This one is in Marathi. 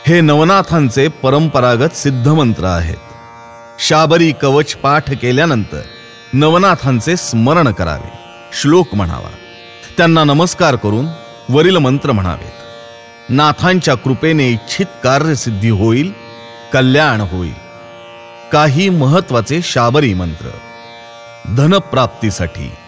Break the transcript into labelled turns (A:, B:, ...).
A: हे नवनाथांचे परंपरागत सिद्ध मंत्र आहेत. शाबरी कवच पाठ केल्यानंतर नवनाथांचे स्मरण करावे, श्लोक म्हणावा, त्यांना नमस्कार करून वरील मंत्र म्हणावेत. नाथांच्या कृपेने इच्छित कार्यसिद्धी होईल, कल्याण होईल. काही महत्वाचे शाबरी मंत्र. धनप्राप्तीसाठी